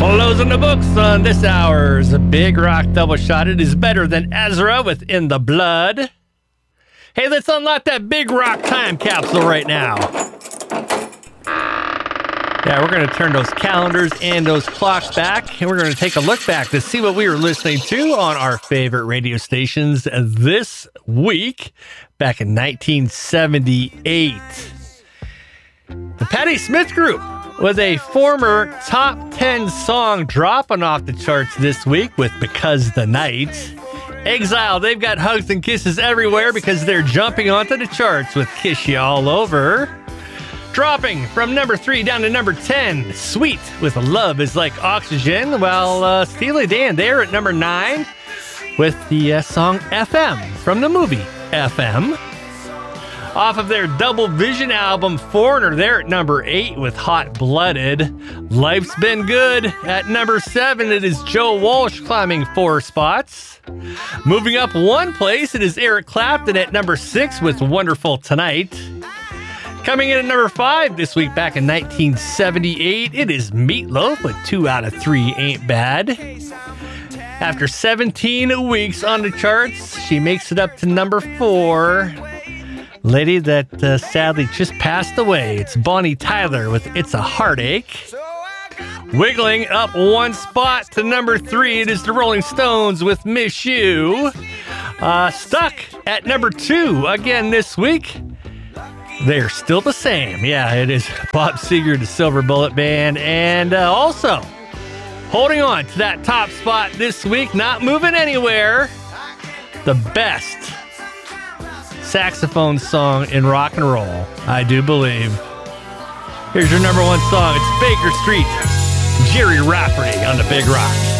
Closing the books on this hour's Big Rock Double Shot. It is better than Ezra with In the Blood. Hey, let's unlock that Big Rock time capsule right now. Yeah, we're going to turn those calendars and those clocks back, and we're going to take a look back to see what we were listening to on our favorite radio stations this week, back in 1978. The Patti Smith Group was a former top 10 song dropping off the charts this week with Because the Night. Exile, they've got hugs and kisses everywhere because they're jumping onto the charts with Kiss Ya All Over. Dropping from number 3 down to number 10, Sweet with Love Is Like Oxygen, while Steely Dan, they're at number 9 with the song FM from the movie FM. Off of their Double Vision album, Foreigner, they're at number 8 with Hot Blooded. Life's Been Good at number 7. It is Joe Walsh climbing 4 spots. Moving up 1 place, it is Eric Clapton at number 6 with Wonderful Tonight. Coming in at number 5 this week, back in 1978, it is Meatloaf with 2 out of 3 Ain't Bad. After 17 weeks on the charts, she makes it up to number 4. Lady that sadly just passed away. It's Bonnie Tyler with It's a Heartache. Wiggling up 1 spot to number 3, it is the Rolling Stones with Miss You. Stuck at number 2 again this week. They're still the same. Yeah, it is Bob Seger, the Silver Bullet Band. And also, holding on to that top spot this week, not moving anywhere, the best saxophone song in rock and roll, I do believe. Here's your number 1 song. It's Baker Street, Jerry Rafferty on the Big Rock.